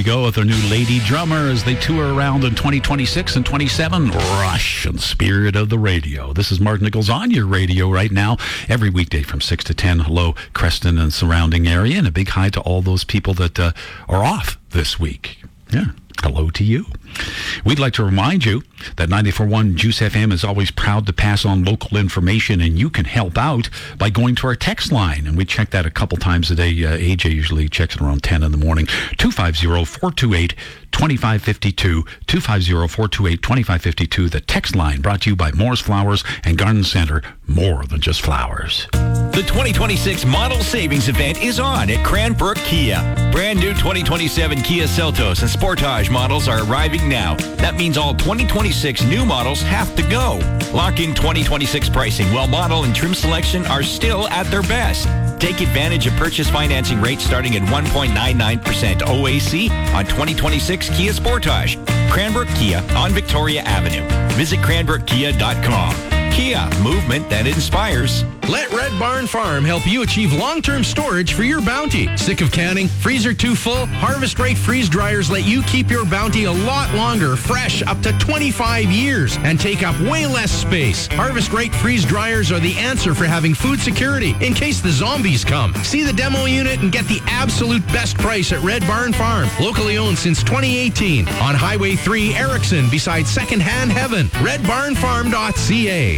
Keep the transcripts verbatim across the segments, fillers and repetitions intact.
go with their new Lady Drummer as they tour around in twenty twenty-six and twenty-seven. Rush and Spirit of the Radio. This is Mark Nichols on your radio right now, every weekday from six to ten. Hello, Creston and surrounding area, and a big hi to all those people that uh, are off this week. Yeah. Hello to you. We'd like to remind you that ninety-four point one Juice F M is always proud to pass on local information, and you can help out by going to our text line. And we check that a couple times a day. Uh, A J usually checks it around ten in the morning. two five zero, four two eight, two five five two. two five zero, four two eight, two five five two. The text line brought to you by Moore's Flowers and Garden Center. More than just flowers. The twenty twenty-six Model Savings Event is on at Cranbrook Kia. Brand new twenty twenty-seven Kia Seltos and Sportage models are arriving now. That means all twenty twenty-six new models have to go. Lock in twenty twenty-six pricing while model and trim selection are still at their best. Take advantage of purchase financing rates starting at one point nine nine percent O A C on twenty twenty-six Kia Sportage. Cranbrook Kia on Victoria Avenue. Visit cranbrook kia dot com. Kia, movement that inspires. Let Red Barn Farm help you achieve long-term storage for your bounty. Sick of canning? Freezer too full? Harvest Right freeze dryers let you keep your bounty a lot longer, fresh, up to twenty-five years, and take up way less space. Harvest Right freeze dryers are the answer for having food security in case the zombies come. See the demo unit and get the absolute best price at Red Barn Farm. Locally owned since twenty eighteen. On Highway three, Erickson, beside Secondhand Heaven. red barn farm dot c a.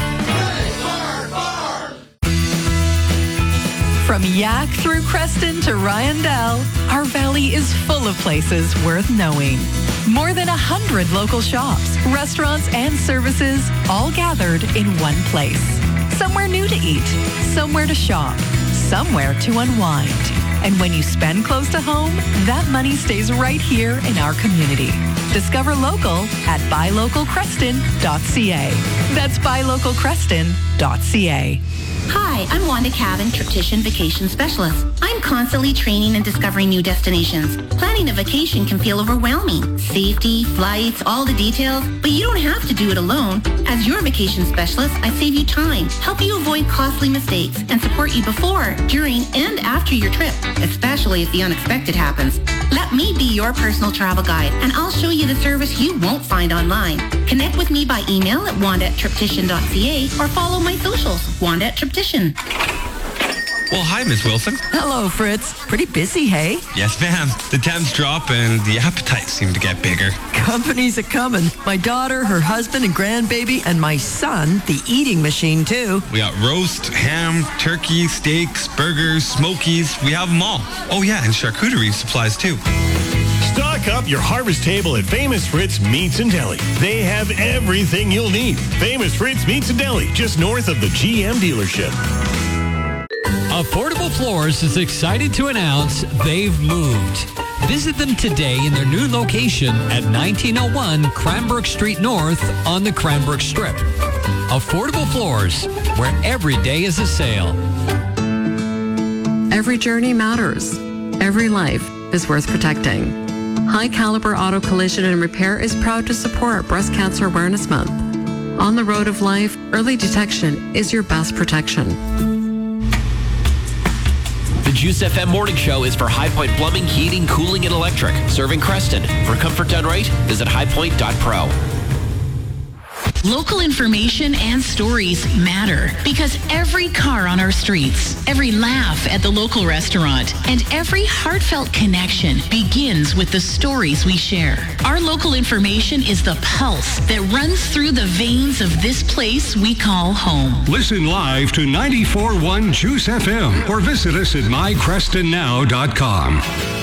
From Yak through Creston to Ryandell, our valley is full of places worth knowing. More than a hundred local shops, restaurants, and services all gathered in one place. Somewhere new to eat, somewhere to shop, somewhere to unwind. And when you spend close to home, that money stays right here in our community. Discover local at buy local creston dot c a. That's buy local creston dot c a. Hi, I'm Wanda Cabin, Triptician Vacation Specialist. I'm constantly training and discovering new destinations. Planning a vacation can feel overwhelming. Safety, flights, all the details, but you don't have to do it alone. As your vacation specialist, I save you time, help you avoid costly mistakes, and support you before, during, and after your trip, especially if the unexpected happens. Let me be your personal travel guide, and I'll show you the service you won't find online. Connect with me by email at wanda at triptician dot c a or follow my socials, Wanda at Triptician. Well, hi, Miss Wilson. Hello, Fritz. Pretty busy, hey? Yes, ma'am. The temps drop and the appetites seem to get bigger. Company's a-coming. My daughter, her husband and grandbaby, and my son, the eating machine, too. We got roast, ham, turkey, steaks, burgers, smokies. We have them all. Oh, yeah, and charcuterie supplies, too. Stock up your harvest table at Famous Fritz Meats and Deli. They have everything you'll need. Famous Fritz Meats and Deli, just north of the G M dealership. Affordable Floors is excited to announce they've moved. Visit them today in their new location at nineteen oh one Cranbrook Street North on the Cranbrook Strip. Affordable Floors, where every day is a sale. Every journey matters. Every life is worth protecting. High Caliber Auto Collision and Repair is proud to support Breast Cancer Awareness Month. On the road of life, early detection is your best protection. The Juice F M Morning Show is for High Point Plumbing, Heating, Cooling, and Electric, serving Creston. For comfort done right, visit high point dot pro. Local information and stories matter because every car on our streets, every laugh at the local restaurant, and every heartfelt connection begins with the stories we share. Our local information is the pulse that runs through the veins of this place we call home. Listen live to ninety-four point one Juice F M or visit us at my creston now dot com.